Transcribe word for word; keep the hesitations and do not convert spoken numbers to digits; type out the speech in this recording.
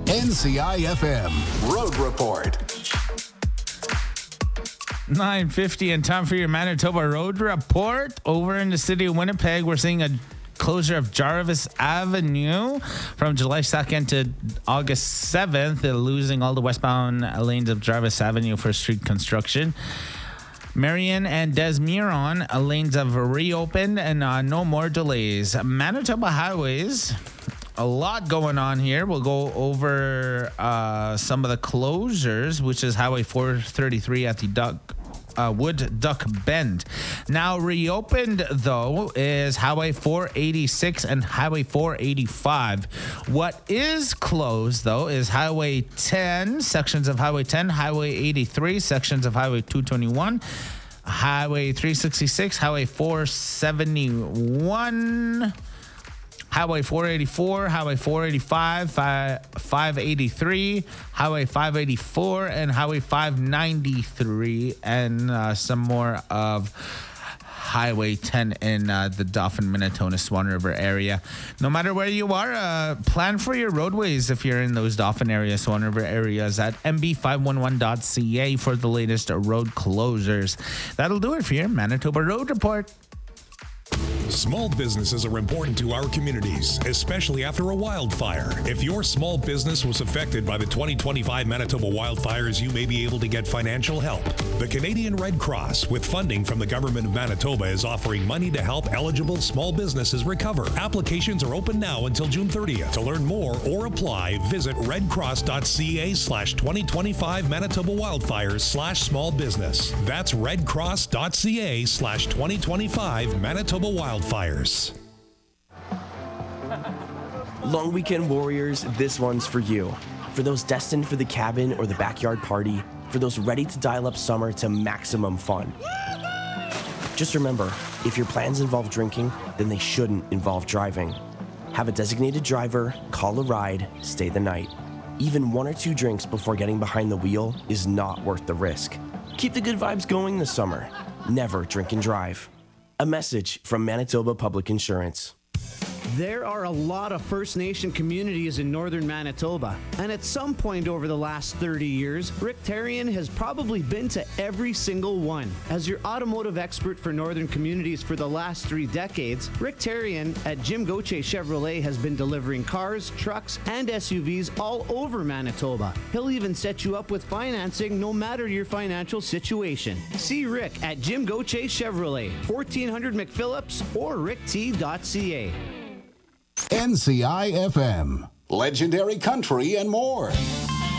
N C I F M Road Report. nine fifty and time for your Manitoba Road Report. Over in the city of Winnipeg, we're seeing a closure of Jarvis Avenue from July second to August seventh, uh, losing all the westbound lanes of Jarvis Avenue for street construction. Marion and Desmiron uh, lanes have reopened and uh, no more delays. Manitoba Highways, a lot going on here. We'll go over uh, some of the closures, which is Highway four thirty-three at the Duck uh, Wood Duck Bend. Now reopened, though, is Highway four eighty-six and Highway four eighty-five. What is closed, though, is Highway ten, sections of Highway ten, Highway eighty-three, sections of Highway two twenty-one, Highway three sixty-six, Highway four seventy-one, Highway four eighty-four, Highway four eighty-five, five eighty-three, Highway five eighty-four, and Highway five ninety-three, and uh, some more of Highway ten in uh, the Dauphin, Minnetonka, Swan River area. No matter where you are, uh, plan for your roadways if you're in those Dauphin area, Swan River areas at m b five eleven dot c a for the latest road closures. That'll do it for your Manitoba Road Report. Small businesses are important to our communities, especially after a wildfire. If your small business was affected by the twenty twenty-five Manitoba wildfires, you may be able to get financial help. The Canadian Red Cross, with funding from the Government of Manitoba, is offering money to help eligible small businesses recover. Applications are open now until June thirtieth. To learn more or apply, visit redcross.ca slash 2025 Manitoba wildfires slash small business. That's redcross.ca slash 2025 Manitoba wildfires. Long weekend warriors, this one's for you. For those destined for the cabin or the backyard party, for those ready to dial up summer to maximum fun. Just remember, if your plans involve drinking, then they shouldn't involve driving. Have a designated driver, call a ride, stay the night. Even one or two drinks before getting behind the wheel is not worth the risk. Keep the good vibes going this summer. Never drink and drive. A message from Manitoba Public Insurance. There are a lot of First Nation communities in northern Manitoba, and at some point over the last thirty years, Rick Tarian has probably been to every single one. As your automotive expert for northern communities for the last three decades, Rick Tarian at Jim Gauthier Chevrolet has been delivering cars, trucks, and S U Vs all over Manitoba. He'll even set you up with financing no matter your financial situation. See Rick at Jim Gauthier Chevrolet, fourteen hundred McPhillips or rick t dot c a. N C I F M, legendary country and more.